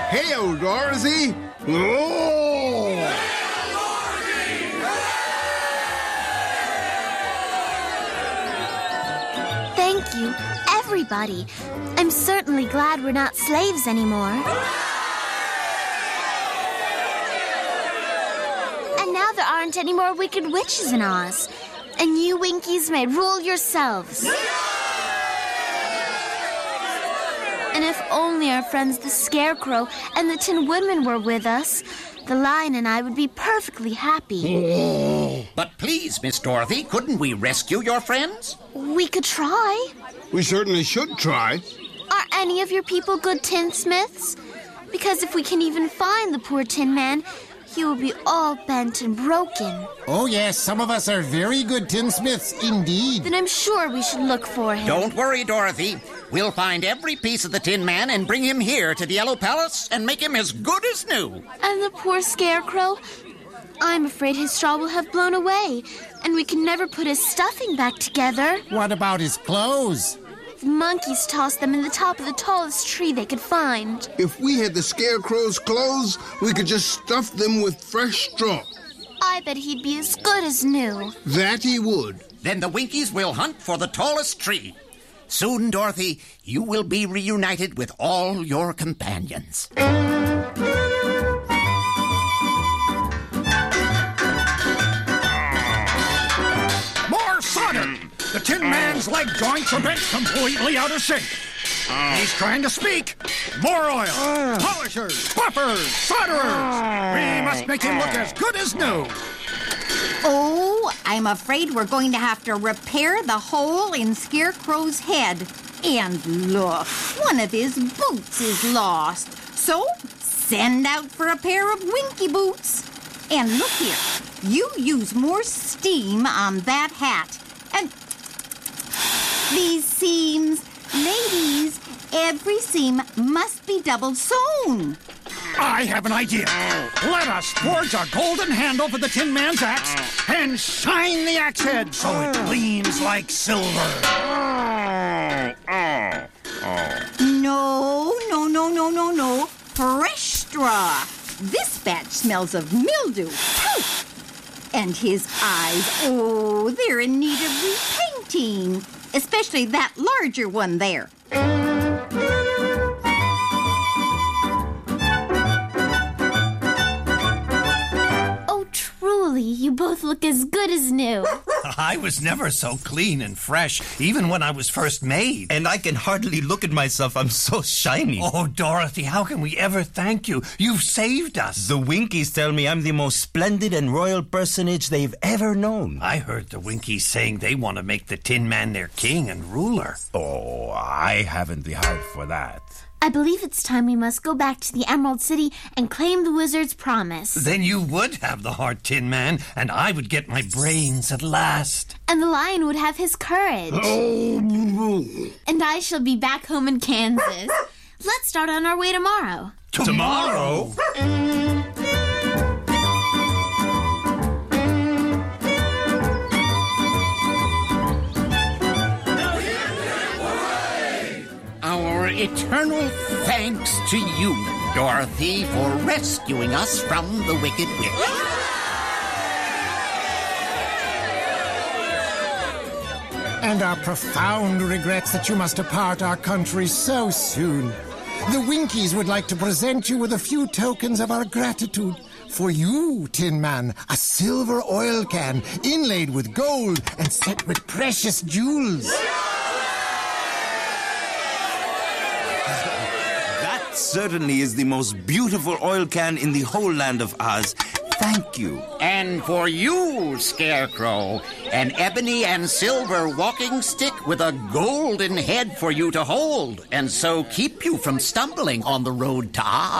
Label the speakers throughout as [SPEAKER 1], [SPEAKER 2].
[SPEAKER 1] Hail, Dorothy! Oh!
[SPEAKER 2] Thank you, everybody. I'm certainly glad we're not slaves anymore. And now there aren't any more wicked witches in Oz. And you Winkies may rule yourselves. And if only our friends the Scarecrow and the Tin Woodman were with us, the Lion and I would be perfectly happy.
[SPEAKER 3] But please, Miss Dorothy, couldn't we rescue your friends?
[SPEAKER 2] We could try.
[SPEAKER 1] We certainly should try.
[SPEAKER 2] Are any of your people good tinsmiths? Because if we can even find the poor Tin Man, he will be all bent and broken.
[SPEAKER 4] Oh, yes, some of us are very good tinsmiths indeed.
[SPEAKER 2] Then I'm sure we should look for him.
[SPEAKER 3] Don't worry, Dorothy. We'll find every piece of the Tin Man and bring him here to the Yellow Palace and make him as good as new.
[SPEAKER 2] And the poor Scarecrow? I'm afraid his straw will have blown away, and we can never put his stuffing back together.
[SPEAKER 4] What about his clothes?
[SPEAKER 2] The monkeys tossed them in the top of the tallest tree they could find.
[SPEAKER 1] If we had the Scarecrow's clothes, we could just stuff them with fresh straw.
[SPEAKER 2] I bet he'd be as good as new.
[SPEAKER 1] That he would.
[SPEAKER 3] Then the Winkies will hunt for the tallest tree. Soon, Dorothy, you will be reunited with all your companions.
[SPEAKER 5] More solder! The Tin Man's leg joints are bent completely out of shape. He's trying to speak. More oil. Polishers, buffers, solderers. We must make him look as good as new.
[SPEAKER 6] Oh, I'm afraid we're going to have to repair the hole in Scarecrow's head. And look, one of his boots is lost. So, send out for a pair of Winky boots. And look here, you use more steam on that hat. And these seams, ladies, every seam must be double sewn.
[SPEAKER 5] I have an idea. Let us forge a golden handle for the Tin Man's axe and shine the axe head so it gleams like silver.
[SPEAKER 6] No. Fresh straw. This batch smells of mildew. And his eyes, oh, they're in need of repainting. Especially that larger one there.
[SPEAKER 2] You both look as good as new.
[SPEAKER 7] I was never so clean and fresh, even when I was first made.
[SPEAKER 8] And I can hardly look at myself. I'm so shiny.
[SPEAKER 7] Oh, Dorothy, how can we ever thank you? You've saved us.
[SPEAKER 8] The Winkies tell me I'm the most splendid and royal personage they've ever known.
[SPEAKER 7] I heard the Winkies saying they want to make the Tin Man their king and ruler.
[SPEAKER 8] Oh, I haven't the heart for that.
[SPEAKER 2] I believe it's time we must go back to the Emerald City and claim the wizard's promise.
[SPEAKER 7] Then you would have the heart, Tin Man, and I would get my brains at last.
[SPEAKER 2] And the lion would have his courage. And I shall be back home in Kansas. Let's start on our way tomorrow.
[SPEAKER 7] Tomorrow?
[SPEAKER 3] Our eternal thanks to you, Dorothy, for rescuing us from the Wicked Witch.
[SPEAKER 4] And our profound regrets that you must depart our country so soon. The Winkies would like to present you with a few tokens of our gratitude. For you, Tin Man, a silver oil can inlaid with gold and set with precious jewels.
[SPEAKER 8] That certainly is the most beautiful oil can in the whole land of Oz. Thank you.
[SPEAKER 3] And for you, Scarecrow, an ebony and silver walking stick with a golden head for you to hold, and so keep you from stumbling on the road to Oz.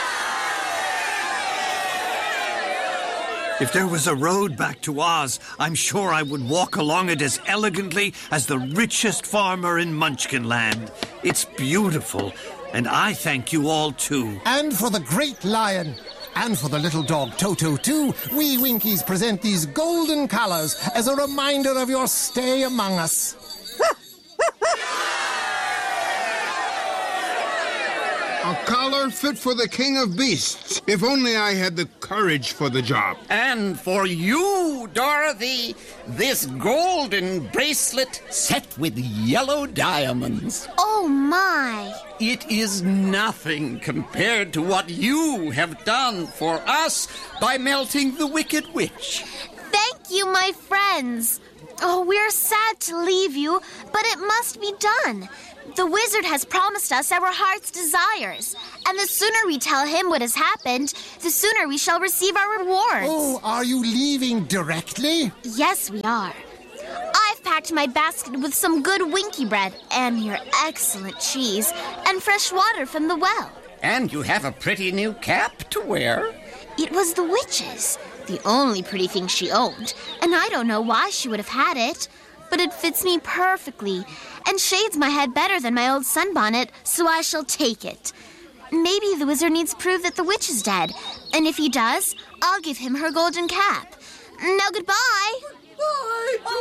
[SPEAKER 7] If there was a road back to Oz, I'm sure I would walk along it as elegantly as the richest farmer in Munchkinland. It's beautiful, and I thank you all, too.
[SPEAKER 4] And for the great lion, and for the little dog Toto, too, we Winkies present these golden collars as a reminder of your stay among us.
[SPEAKER 1] A collar fit for the king of beasts. If only I had the courage for the job.
[SPEAKER 3] And for you, Dorothy, this golden bracelet set with yellow diamonds.
[SPEAKER 2] Oh, my.
[SPEAKER 3] It is nothing compared to what you have done for us by melting the Wicked Witch.
[SPEAKER 2] Thank you, my friends. Oh, we're sad to leave you, but it must be done. The wizard has promised us our heart's desires, and the sooner we tell him what has happened, the sooner we shall receive our rewards.
[SPEAKER 4] Oh, are you leaving directly?
[SPEAKER 2] Yes, we are. I've packed my basket with some good Winky bread and your excellent cheese and fresh water from the well.
[SPEAKER 3] And you have a pretty new cap to wear.
[SPEAKER 2] It was the witch's, the only pretty thing she owned, and I don't know why she would have had it. But it fits me perfectly and shades my head better than my old sunbonnet, so I shall take it. Maybe the wizard needs proof that the witch is dead, and if he does, I'll give him her golden cap. Now goodbye.
[SPEAKER 3] Bye.